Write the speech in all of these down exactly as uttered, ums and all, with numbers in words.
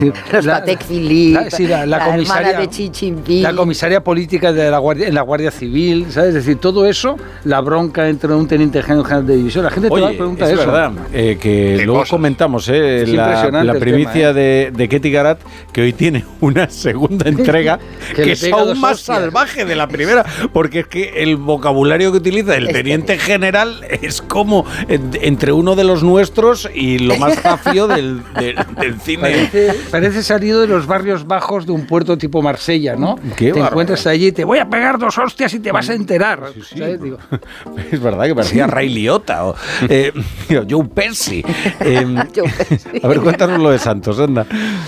Los Patek Philippe, sí, la, la, la comisaria, hermana de Chichimpí. La comisaria política de la Guardia, en la Guardia Civil, ¿sabes? Es decir, todo eso, la bronca entre un teniente general y un general de división. La gente Oye, te va a preguntar es eso. verdad, eh, que luego cosas? comentamos eh, la, la primicia tema, ¿eh? de, de Ketty Garat, que hoy tiene una segunda entrega que, que es aún más hostias. salvaje de la primera, porque es que el vocabulario que utiliza el teniente general es como en, entre uno de los nuestros y lo más zafio del, del, del cine. Parece, parece salido de los barrios bajos de un puerto tipo Marsella, ¿no? Qué te barra. encuentras allí y te voy a pegar dos hostias y te vas a enterar. Sí, sí. Digo, es verdad que parecía Ray Liotta o eh, Joe Pesci. Eh, a ver, cuéntanos lo de Santos, anda.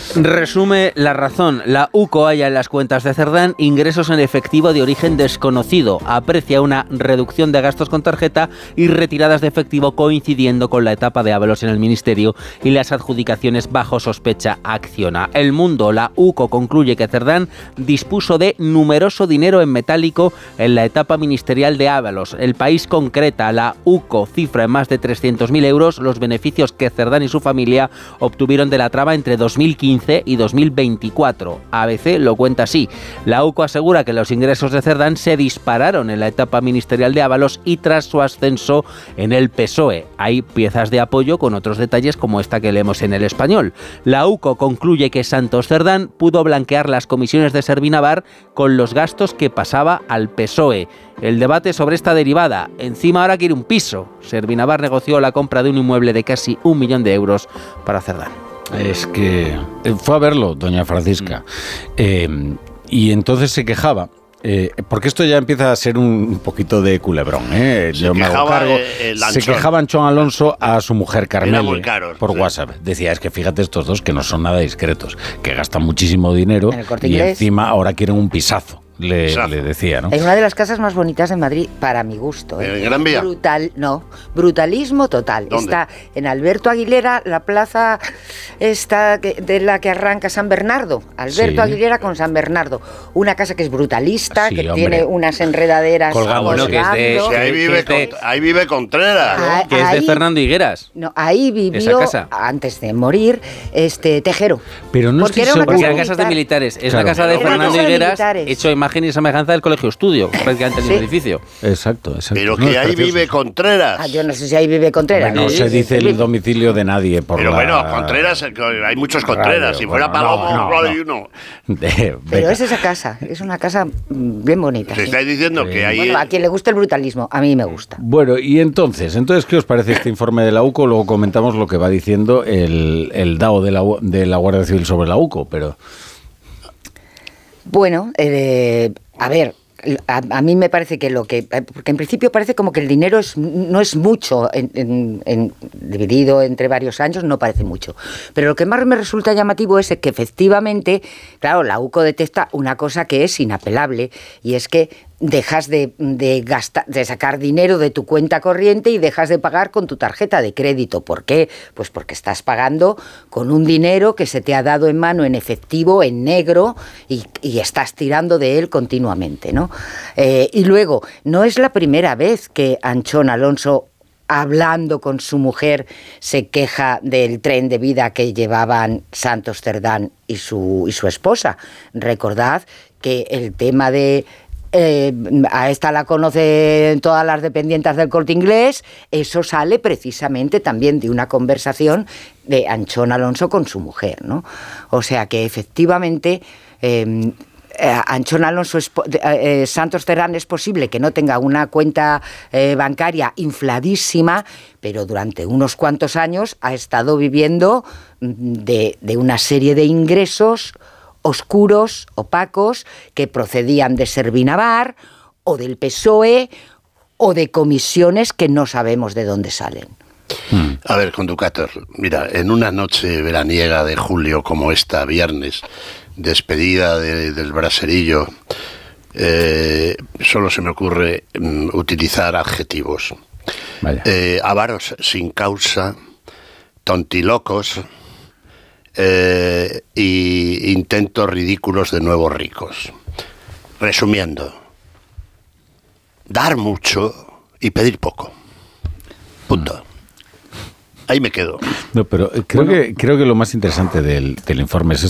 Resume La Razón. La UCO halla en las cuentas de Cerdán ingresos en efectivo de origen desconocido. Aprecia una reducción de gastos con tarjeta y retiradas de efectivo coincidiendo con la etapa de Ábalos en el Ministerio y las adjudicaciones bajo sospecha Acciona. El Mundo, la UCO concluye que Cerdán dispuso de numeroso dinero en metálico en la etapa ministerial de Ábalos. El País concreta, la UCO cifra en más de trescientos mil euros los beneficios que Cerdán y su familia obtuvieron de la trama entre dos mil quince y dos mil veinticuatro. A B C lo cuenta así. La UCO asegura que los ingresos de Cerdán se dispararon en la etapa ministerial de Ábalos y tras su ascenso en el P S O E. Hay piezas de apoyo con otros detalles como esta que leemos en El Español. La UCO concluye que Santos Cerdán pudo blanquear las comisiones de Servinavar con los gastos que pasaba al P S O E. El debate sobre esta derivada. Encima ahora quiere un piso. Servinavar negoció la compra de un inmueble de casi un millón de euros para Cerdán. Es que fue a verlo, doña Francisca, eh, y entonces se quejaba. Eh, porque esto ya empieza a ser un poquito de culebrón, ¿eh? Se Yo me hago cargo. El, el se quejaba Anchón Alonso a su mujer Carmele caros, por sí. WhatsApp. Decía, es que fíjate estos dos que no son nada discretos, que gastan muchísimo dinero y encima ahora quieren un pisazo. Le, le decía, ¿no? En una de las casas más bonitas de Madrid, para mi gusto. ¿eh? ¿En Gran Vía? Brutal, no, brutalismo total. ¿Dónde? Está en Alberto Aguilera, la plaza esta que, de la que arranca San Bernardo. Alberto sí. Aguilera con San Bernardo. Una casa que es brutalista, sí, que hombre. tiene unas enredaderas colgando. Bueno, que es de, sí, ahí, vive es de, con, ahí vive Contreras. ¿no? Ah, que es de Fernando Higueras. No, ahí vivió, antes de morir, este Tejero. Pero no porque estoy era una seguro. casa de casas de militares. Es claro. la casa de Pero Fernando bueno, Higueras, militares. hecho imagen y semejanza del Colegio Estudio, prácticamente el mismo sí. edificio. Exacto, exacto. Pero no, que ahí vive Contreras. Ah, yo no sé si ahí vive Contreras. Hombre, no sí, se sí, dice sí, el domicilio de nadie por Pero la... bueno, Contreras, hay muchos Contreras. Radio, si fuera bueno, Palomo, no, no, hay no. uno. De, Pero es esa casa, es una casa bien bonita. Se ¿sí? estáis diciendo sí. que ahí... Bueno, a quien le gusta el brutalismo, a mí me gusta. Bueno, y entonces, entonces ¿qué os parece este informe de la UCO? Luego comentamos lo que va diciendo el, el D A O de la, de la Guardia Civil sobre la UCO, pero... Bueno, eh, a ver... A, a mí me parece que lo que... Porque en principio parece como que el dinero es, no es mucho, en, en, en, dividido entre varios años, no parece mucho. Pero lo que más me resulta llamativo es que efectivamente, claro, la UCO detecta una cosa que es inapelable, y es que dejas de, de, gastar, de sacar dinero de tu cuenta corriente y dejas de pagar con tu tarjeta de crédito. ¿Por qué? Pues porque estás pagando con un dinero que se te ha dado en mano en efectivo, en negro, y, y estás tirando de él continuamente, ¿no? Eh, y luego, no es la primera vez que Anchón Alonso, hablando con su mujer, se queja del tren de vida que llevaban Santos Cerdán y su, y su esposa. Recordad que el tema de... Eh, a esta la conocen todas las dependientes del Corte Inglés, eso sale precisamente también de una conversación de Anchón Alonso con su mujer, ¿no? O sea que efectivamente eh, eh, Anchón Alonso es, eh, Santos Cerdán es posible que no tenga una cuenta eh, bancaria infladísima, pero durante unos cuantos años ha estado viviendo de, de una serie de ingresos oscuros, opacos, que procedían de Servinavar o del P S O E o de comisiones que no sabemos de dónde salen. A ver, conductor, mira, en una noche veraniega de julio como esta, viernes, despedida de, del braserillo, eh, solo se me ocurre um, utilizar adjetivos. Eh, avaros sin causa, tontilocos, Eh, y intentos ridículos de nuevos ricos. Resumiendo, dar mucho y pedir poco. Punto. Ahí me quedo. No, pero creo, bueno. que, creo que lo más interesante del, del informe es esto.